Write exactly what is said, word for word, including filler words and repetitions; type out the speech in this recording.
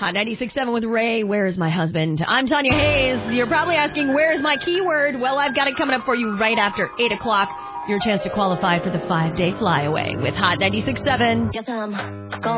Hot ninety-six point seven with Ray. Where's my husband? I'm Tanya Hayes. You're probably asking, where's my keyword? Well, I've got it coming up for you right after eight o'clock. Your chance to qualify for the five-day flyaway with Hot ninety-six point seven. Yes, I'm